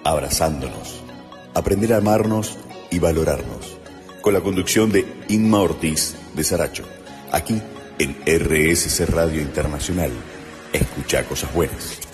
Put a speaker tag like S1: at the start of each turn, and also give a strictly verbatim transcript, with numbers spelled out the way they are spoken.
S1: abrazándonos, aprender a amarnos y valorarnos, con la conducción de Inma Ortiz de Saracho, aquí en R S C Radio Internacional. Escucha cosas buenas.